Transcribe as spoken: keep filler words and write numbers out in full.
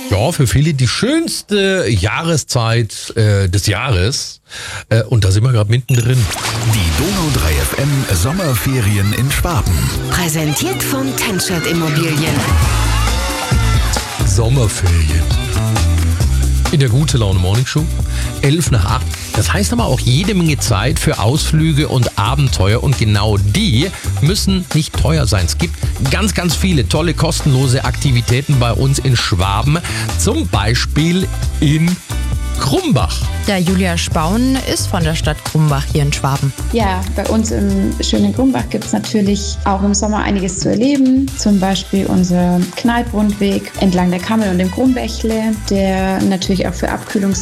Ja, für viele die schönste Jahreszeit äh, des Jahres. Äh, und da sind wir gerade mittendrin. Die Donau drei F M Sommerferien in Schwaben. Präsentiert von Tenscheid Immobilien. Sommerferien. In der Gute Laune Morning Show. elf nach acht. Das heißt aber auch jede Menge Zeit für Ausflüge und Abenteuer. Und genau die müssen nicht teuer sein. Es gibt ganz, ganz viele tolle kostenlose Aktivitäten bei uns in Schwaben. Zum Beispiel in Krumbach. Der Julia Spaun ist von der Stadt Krumbach hier in Schwaben. Ja, bei uns im schönen Krumbach gibt es natürlich auch im Sommer einiges zu erleben. Zum Beispiel unser Kneipp-Rundweg entlang der Kammel und dem Krumbächle, der natürlich auch für Abkühlung